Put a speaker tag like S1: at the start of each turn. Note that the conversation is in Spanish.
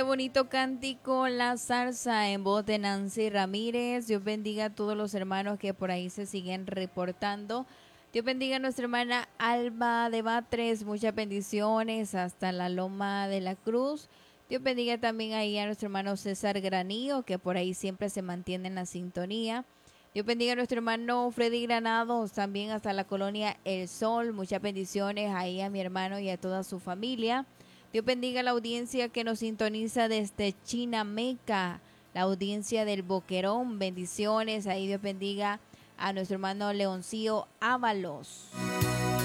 S1: Qué bonito cántico, la zarza en voz de Nancy Ramírez. Dios bendiga a todos los hermanos que por ahí se siguen reportando. Dios bendiga a nuestra hermana Alba de Batres, muchas bendiciones hasta la Loma de la Cruz. Dios bendiga también ahí a nuestro hermano César Granillo, que por ahí siempre se mantiene en la sintonía. Dios bendiga a nuestro hermano Freddy Granados, también hasta la colonia El Sol. Muchas bendiciones ahí a mi hermano y a toda su familia. Dios bendiga a la audiencia que nos sintoniza desde Chinameca, la audiencia del Boquerón. Bendiciones, ahí Dios bendiga a nuestro hermano Leoncillo Ábalos.